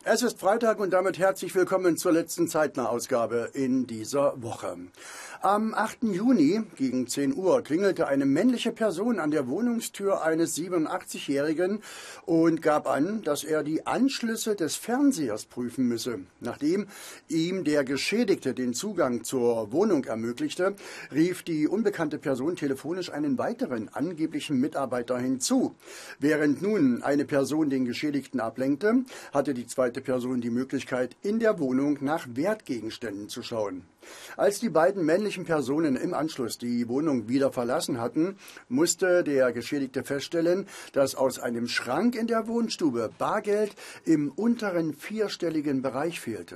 Es ist Freitag und damit herzlich willkommen zur letzten Zeitnah-Ausgabe in dieser Woche. Am 8. Juni gegen 10 Uhr klingelte eine männliche Person an der Wohnungstür eines 87-Jährigen und gab an, dass er die Anschlüsse des Fernsehers prüfen müsse. Nachdem ihm der Geschädigte den Zugang zur Wohnung ermöglichte, rief die unbekannte Person telefonisch einen weiteren angeblichen Mitarbeiter hinzu. Während nun eine Person den Geschädigten ablenkte, hatte die zweite Person die Möglichkeit, in der Wohnung nach Wertgegenständen zu schauen. Als die beiden männlichen Personen im Anschluss die Wohnung wieder verlassen hatten, musste der Geschädigte feststellen, dass aus einem Schrank in der Wohnstube Bargeld im unteren vierstelligen Bereich fehlte.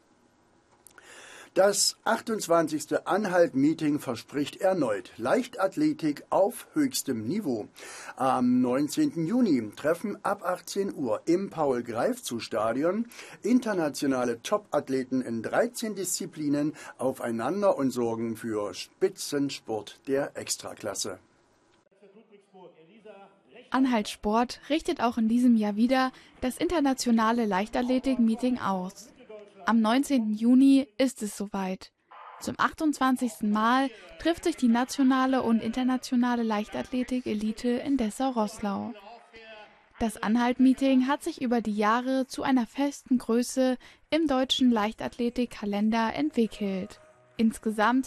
Das 28. Anhalt-Meeting verspricht erneut Leichtathletik auf höchstem Niveau. Am 19. Juni treffen ab 18 Uhr im Paul-Greifzu-Stadion internationale Top-Athleten in 13 Disziplinen aufeinander und sorgen für Spitzensport der Extraklasse. Anhalt Sport richtet auch in diesem Jahr wieder das internationale Leichtathletik-Meeting aus. Am 19. Juni ist es soweit. Zum 28. Mal trifft sich die nationale und internationale Leichtathletik-Elite in Dessau-Roßlau. Das Anhalt-Meeting hat sich über die Jahre zu einer festen Größe im deutschen Leichtathletik-Kalender entwickelt. Insgesamt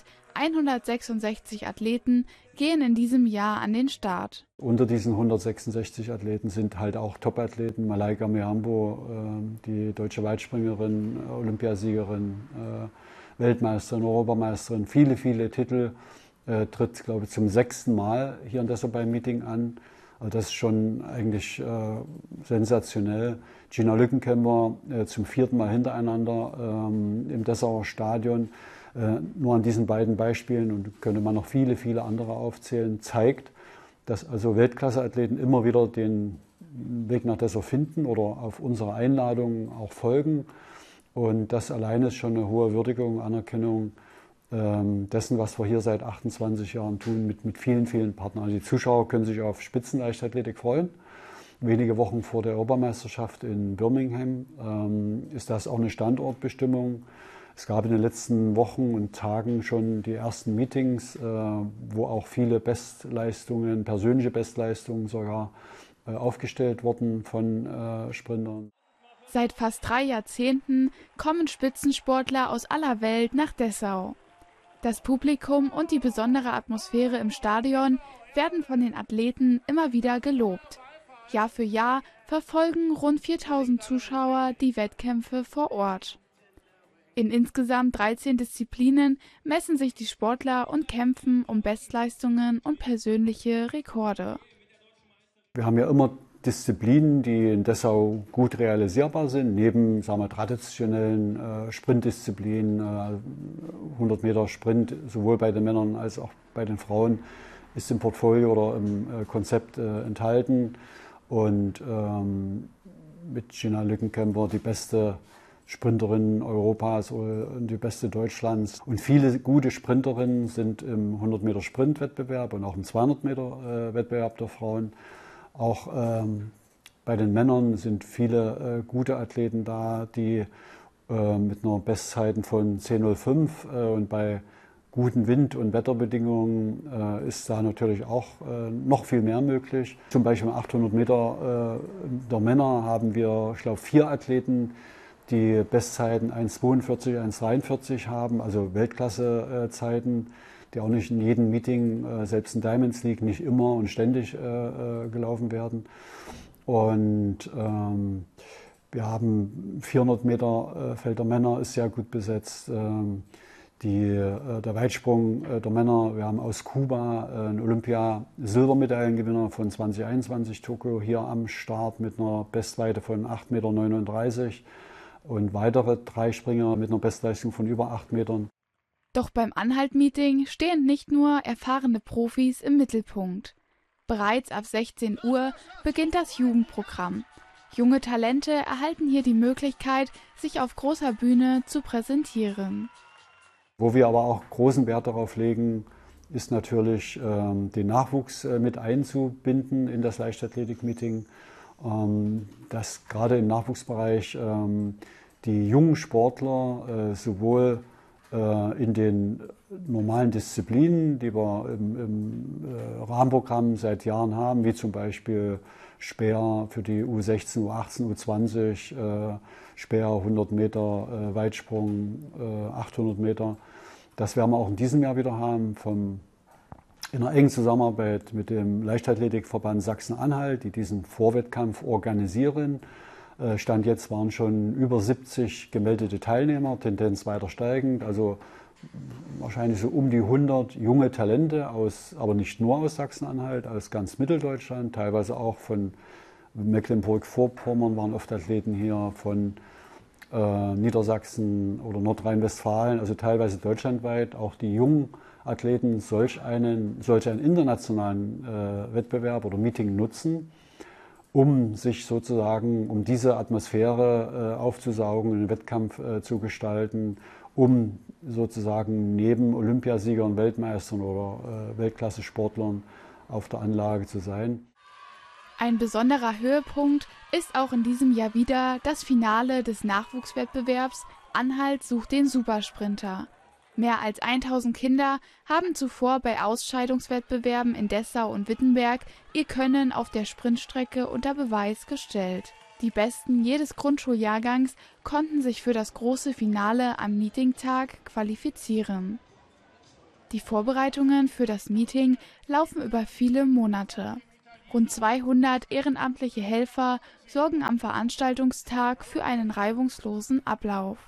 166 Athleten gehen in diesem Jahr an den Start. Unter diesen 166 Athleten sind halt auch Top-Athleten. Malaika Mihambo, die deutsche Weitspringerin, Olympiasiegerin, Weltmeisterin, Europameisterin, viele Titel, tritt, glaube ich, zum 6. Mal hier in Dessau beim Meeting an. Also das ist schon eigentlich sensationell. Gina Lückenkämper zum 4. Mal hintereinander im Dessauer Stadion. Nur an diesen beiden Beispielen, und könnte man noch viele andere aufzählen, zeigt, dass also Weltklasseathleten immer wieder den Weg nach Dessau finden oder auf unsere Einladungen auch folgen. Und das alleine ist schon eine hohe Würdigung, Anerkennung dessen, was wir hier seit 28 Jahren tun, mit vielen Partnern. Also die Zuschauer können sich auf Spitzenleichtathletik freuen. Wenige Wochen vor der Europameisterschaft in Birmingham ist das auch eine Standortbestimmung. Es gab in den letzten Wochen und Tagen schon die ersten Meetings, wo auch viele Bestleistungen, persönliche Bestleistungen sogar aufgestellt wurden von Sprintern. Seit fast 3 Jahrzehnten kommen Spitzensportler aus aller Welt nach Dessau. Das Publikum und die besondere Atmosphäre im Stadion werden von den Athleten immer wieder gelobt. Jahr für Jahr verfolgen rund 4000 Zuschauer die Wettkämpfe vor Ort. In insgesamt 13 Disziplinen messen sich die Sportler und kämpfen um Bestleistungen und persönliche Rekorde. Wir haben ja immer Disziplinen, die in Dessau gut realisierbar sind, neben, sagen wir, traditionellen Sprintdisziplinen, 100 Meter Sprint, sowohl bei den Männern als auch bei den Frauen, ist im Portfolio oder im Konzept enthalten. Und mit Gina Lückenkämper die beste Sprinterin Europas und die beste Deutschlands. Und viele gute Sprinterinnen sind im 100-Meter-Sprint-Wettbewerb und auch im 200-Meter-Wettbewerb der Frauen. Auch bei den Männern sind viele gute Athleten da, die mit einer Bestzeiten von 10:05 und bei guten Wind- und Wetterbedingungen ist da natürlich auch noch viel mehr möglich. Zum Beispiel im 800 Meter der Männer haben wir, ich glaube, 4 Athleten, die Bestzeiten 1,42, 1,43 haben, also Weltklasse-Zeiten, die auch nicht in jedem Meeting, selbst in Diamonds League, nicht immer und ständig gelaufen werden. Und wir haben 400 Meter Feld der Männer ist sehr gut besetzt. Der Weitsprung der Männer, wir haben aus Kuba einen Olympia-Silbermedaillengewinner von 2021 Tokio hier am Start mit einer Bestweite von 8,39 Meter und weitere 3 Springer mit einer Bestleistung von über 8 Metern. Doch beim Anhalt-Meeting stehen nicht nur erfahrene Profis im Mittelpunkt. Bereits ab 16 Uhr beginnt das Jugendprogramm. Junge Talente erhalten hier die Möglichkeit, sich auf großer Bühne zu präsentieren. Wo wir aber auch großen Wert darauf legen, ist natürlich den Nachwuchs mit einzubinden in das Leichtathletik-Meeting. dass gerade im Nachwuchsbereich die jungen Sportler sowohl in den normalen Disziplinen, die wir im Rahmenprogramm seit Jahren haben, wie zum Beispiel Speer für die U16, U18, U20, Speer 100 Meter, Weitsprung 800 Meter. Das werden wir auch in diesem Jahr wieder haben, in einer engen Zusammenarbeit mit dem Leichtathletikverband Sachsen-Anhalt, die diesen Vorwettkampf organisieren. Stand jetzt waren schon über 70 gemeldete Teilnehmer, Tendenz weiter steigend, also wahrscheinlich so um die 100 junge Talente, aber nicht nur aus Sachsen-Anhalt, aus ganz Mitteldeutschland, teilweise auch von Mecklenburg-Vorpommern waren oft Athleten hier, von Niedersachsen oder Nordrhein-Westfalen, also teilweise deutschlandweit, auch die jungen Athleten solch einen internationalen Wettbewerb oder Meeting nutzen, um sich sozusagen, um diese Atmosphäre aufzusaugen, einen Wettkampf zu gestalten, um sozusagen neben Olympiasiegern, Weltmeistern oder Weltklasse-Sportlern auf der Anlage zu sein. Ein besonderer Höhepunkt ist auch in diesem Jahr wieder das Finale des Nachwuchswettbewerbs Anhalt sucht den Supersprinter. Mehr als 1000 Kinder haben zuvor bei Ausscheidungswettbewerben in Dessau und Wittenberg ihr Können auf der Sprintstrecke unter Beweis gestellt. Die Besten jedes Grundschuljahrgangs konnten sich für das große Finale am Meetingtag qualifizieren. Die Vorbereitungen für das Meeting laufen über viele Monate. Rund 200 ehrenamtliche Helfer sorgen am Veranstaltungstag für einen reibungslosen Ablauf.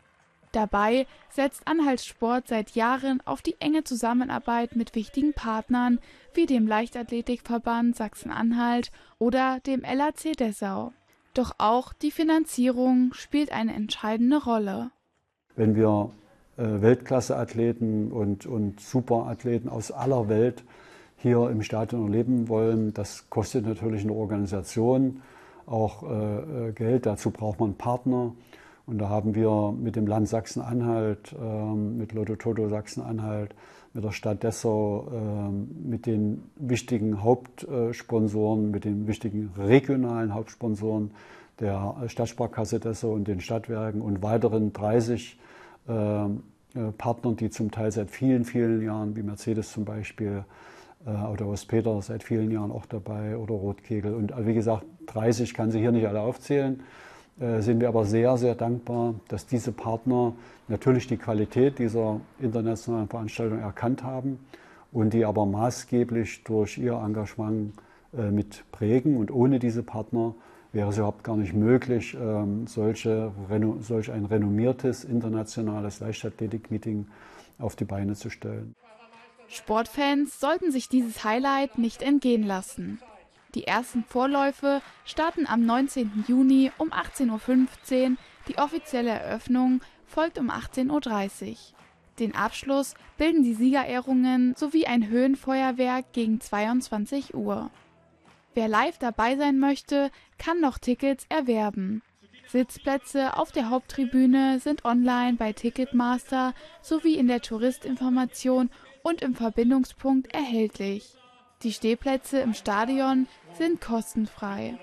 Dabei setzt Anhalts Sport seit Jahren auf die enge Zusammenarbeit mit wichtigen Partnern wie dem Leichtathletikverband Sachsen-Anhalt oder dem LAC Dessau. Doch auch die Finanzierung spielt eine entscheidende Rolle. Wenn wir Weltklasse-Athleten und Superathleten aus aller Welt hier im Stadion erleben wollen, das kostet natürlich eine Organisation auch Geld. Dazu braucht man Partner. Und da haben wir mit dem Land Sachsen-Anhalt, mit Lotto Toto Sachsen-Anhalt, mit der Stadt Dessau, mit den wichtigen Hauptsponsoren, mit den wichtigen regionalen Hauptsponsoren der Stadtsparkasse Dessau und den Stadtwerken und weiteren 30 Partnern, die zum Teil seit vielen, vielen Jahren, wie Mercedes zum Beispiel, oder Peter seit vielen Jahren auch dabei oder Rotkegel. Und wie gesagt, 30 kann sie hier nicht alle aufzählen. Sind wir aber sehr, sehr dankbar, dass diese Partner natürlich die Qualität dieser internationalen Veranstaltung erkannt haben und die aber maßgeblich durch ihr Engagement mit prägen. Und ohne diese Partner wäre es überhaupt gar nicht möglich, solch ein renommiertes internationales Leichtathletik-Meeting auf die Beine zu stellen. Sportfans sollten sich dieses Highlight nicht entgehen lassen. Die ersten Vorläufe starten am 19. Juni um 18:15 Uhr, die offizielle Eröffnung folgt um 18:30 Uhr. Den Abschluss bilden die Siegerehrungen sowie ein Höhenfeuerwerk gegen 22 Uhr. Wer live dabei sein möchte, kann noch Tickets erwerben. Sitzplätze auf der Haupttribüne sind online bei Ticketmaster sowie in der Touristinformation und im Verbindungspunkt erhältlich. Die Stehplätze im Stadion sind kostenfrei.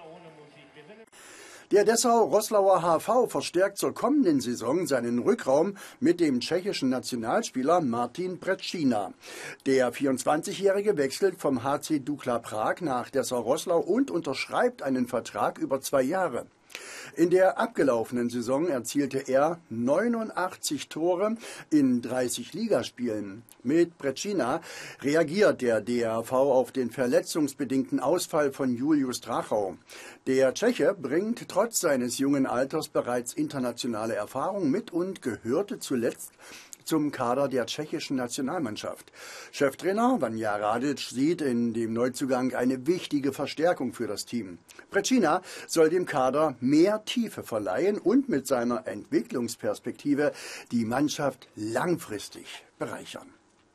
Der Dessau-Roßlauer HV verstärkt zur kommenden Saison seinen Rückraum mit dem tschechischen Nationalspieler Martin Březina. Der 24-Jährige wechselt vom HC Dukla Prag nach Dessau-Roßlau und unterschreibt einen Vertrag über 2 Jahre. In der abgelaufenen Saison erzielte er 89 Tore in 30 Ligaspielen. Mit Březina reagiert der DRV auf den verletzungsbedingten Ausfall von Julius Drachau. Der Tscheche bringt trotz seines jungen Alters bereits internationale Erfahrung mit und gehörte zuletzt zum Kader der tschechischen Nationalmannschaft. Cheftrainer Vanja Radic sieht in dem Neuzugang eine wichtige Verstärkung für das Team. Březina soll dem Kader mehr Tiefe verleihen und mit seiner Entwicklungsperspektive die Mannschaft langfristig bereichern.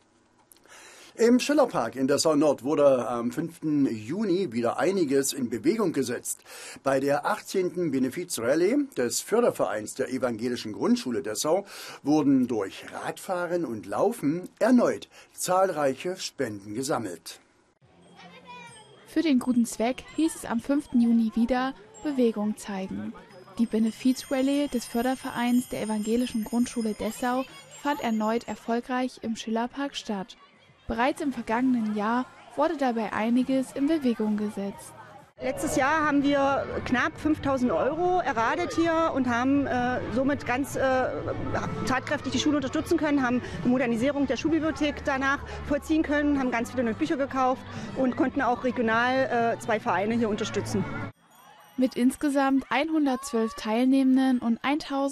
Im Schillerpark in Dessau-Nord wurde am 5. Juni wieder einiges in Bewegung gesetzt. Bei der 18. Benefizrallye des Fördervereins der Evangelischen Grundschule Dessau wurden durch Radfahren und Laufen erneut zahlreiche Spenden gesammelt. Für den guten Zweck hieß es am 5. Juni wieder Bewegung zeigen. Die Benefizrallye des Fördervereins der Evangelischen Grundschule Dessau fand erneut erfolgreich im Schillerpark statt. Bereits im vergangenen Jahr wurde dabei einiges in Bewegung gesetzt. Letztes Jahr haben wir knapp 5.000 € erradet hier und haben somit ganz tatkräftig die Schule unterstützen können, haben die Modernisierung der Schulbibliothek danach vollziehen können, haben ganz viele neue Bücher gekauft und konnten auch regional 2 Vereine hier unterstützen. Mit insgesamt 112 Teilnehmenden und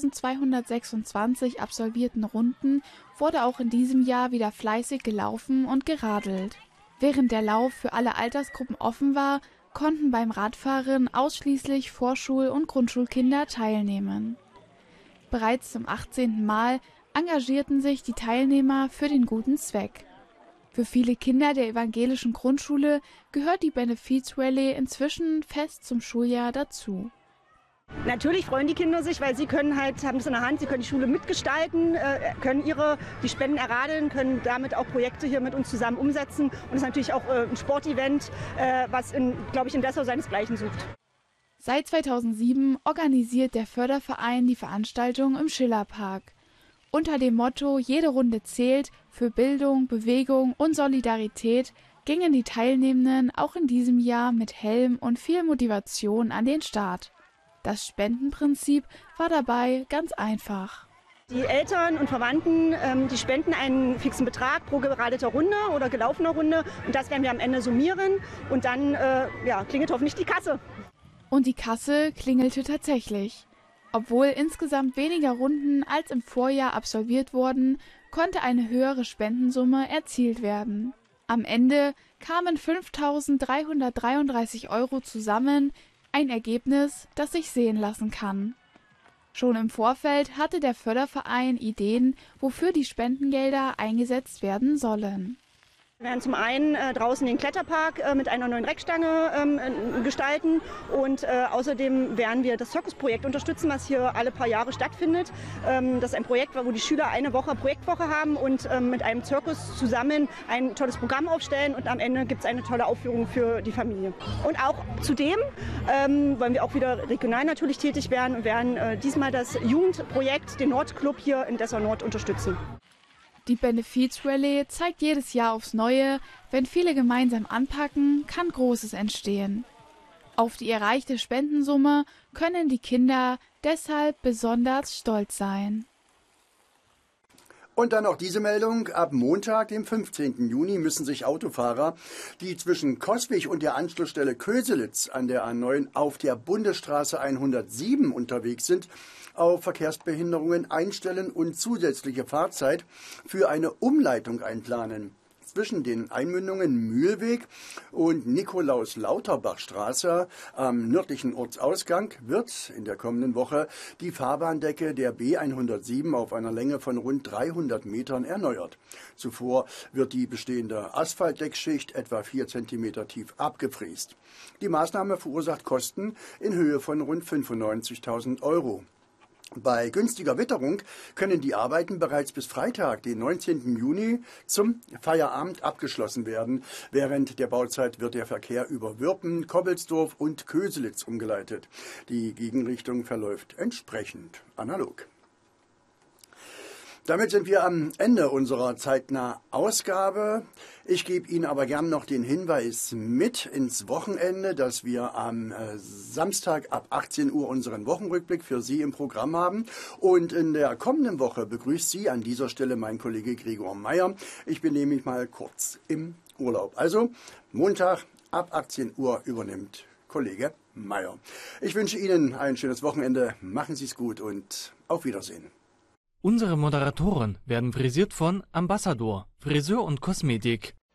1.226 absolvierten Runden wurde auch in diesem Jahr wieder fleißig gelaufen und geradelt. Während der Lauf für alle Altersgruppen offen war, konnten beim Radfahren ausschließlich Vorschul- und Grundschulkinder teilnehmen. Bereits zum 18. Mal engagierten sich die Teilnehmer für den guten Zweck. Für viele Kinder der evangelischen Grundschule gehört die Benefizrallye inzwischen fest zum Schuljahr dazu. Natürlich freuen die Kinder sich, weil sie haben es in der Hand, sie können die Schule mitgestalten, können die Spenden erradeln, können damit auch Projekte hier mit uns zusammen umsetzen. Und es ist natürlich auch ein Sportevent, was, glaube ich, in Dessau seinesgleichen sucht. Seit 2007 organisiert der Förderverein die Veranstaltung im Schillerpark. Unter dem Motto „Jede Runde zählt" für Bildung, Bewegung und Solidarität gingen die Teilnehmenden auch in diesem Jahr mit Helm und viel Motivation an den Start. Das Spendenprinzip war dabei ganz einfach. Die Eltern und Verwandten, die spenden einen fixen Betrag pro geradeter Runde oder gelaufener Runde und das werden wir am Ende summieren und dann klingelt hoffentlich die Kasse. Und die Kasse klingelte tatsächlich. Obwohl insgesamt weniger Runden als im Vorjahr absolviert wurden, konnte eine höhere Spendensumme erzielt werden. Am Ende kamen 5.333 € zusammen, ein Ergebnis, das sich sehen lassen kann. Schon im Vorfeld hatte der Förderverein Ideen, wofür die Spendengelder eingesetzt werden sollen. Wir werden zum einen draußen den Kletterpark mit einer neuen Reckstange gestalten und außerdem werden wir das Zirkusprojekt unterstützen, was hier alle paar Jahre stattfindet. Das ist ein Projekt, wo die Schüler eine Woche Projektwoche haben und mit einem Zirkus zusammen ein tolles Programm aufstellen und am Ende gibt es eine tolle Aufführung für die Familie. Und auch zudem wollen wir auch wieder regional natürlich tätig werden und werden diesmal das Jugendprojekt, den Nordclub hier in Dessau Nord unterstützen. Die Benefizrallye zeigt jedes Jahr aufs Neue, wenn viele gemeinsam anpacken, kann Großes entstehen. Auf die erreichte Spendensumme können die Kinder deshalb besonders stolz sein. Und dann noch diese Meldung. Ab Montag, dem 15. Juni, müssen sich Autofahrer, die zwischen Coswig und der Anschlussstelle Köselitz an der A9 auf der Bundesstraße 107 unterwegs sind, auf Verkehrsbehinderungen einstellen und zusätzliche Fahrzeit für eine Umleitung einplanen. Zwischen den Einmündungen Mühlweg und Nikolaus-Lauterbach-Straße am nördlichen Ortsausgang wird in der kommenden Woche die Fahrbahndecke der B107 auf einer Länge von rund 300 Metern erneuert. Zuvor wird die bestehende Asphaltdeckschicht etwa 4 cm tief abgefräst. Die Maßnahme verursacht Kosten in Höhe von rund 95.000 €. Bei günstiger Witterung können die Arbeiten bereits bis Freitag, den 19. Juni, zum Feierabend abgeschlossen werden. Während der Bauzeit wird der Verkehr über Würpen, Kobbelsdorf und Köselitz umgeleitet. Die Gegenrichtung verläuft entsprechend analog. Damit sind wir am Ende unserer zeitnah Ausgabe. Ich gebe Ihnen aber gern noch den Hinweis mit ins Wochenende, dass wir am Samstag ab 18 Uhr unseren Wochenrückblick für Sie im Programm haben. Und in der kommenden Woche begrüßt Sie an dieser Stelle mein Kollege Gregor Meyer. Ich bin nämlich mal kurz im Urlaub. Also Montag ab 18 Uhr übernimmt Kollege Meyer. Ich wünsche Ihnen ein schönes Wochenende. Machen Sie es gut und auf Wiedersehen. Unsere Moderatoren werden frisiert von Ambassador, Friseur und Kosmetik.